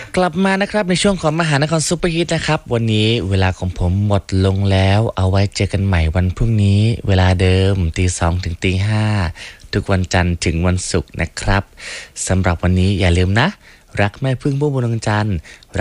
กลับมานะครับในช่วงของมหานครซุปเปอร์ฮิตนะครับวันนี้เวลาของผมหมดลงแล้วเอาไว้เจอกันใหม่วันพรุ่งนี้เวลาเดิม2:00 ถึง5:00ทุกวันจันทร์ถึงวันศุกร์นะครับสำหรับวันนี้อย่าลืมนะรักแม่พึ่งพุ่มพวงดวงจันทร์